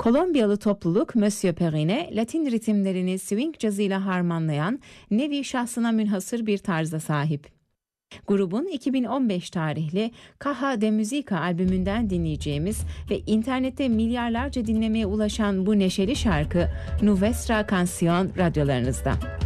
Kolombiyalı topluluk Monsieur Perrine, Latin ritimlerini swing cazıyla harmanlayan nevi şahsına münhasır bir tarza sahip. Grubun 2015 tarihli Caja de Música albümünden dinleyeceğimiz ve internette milyarlarca dinlemeye ulaşan bu neşeli şarkı Nuestra Canción radyolarınızda.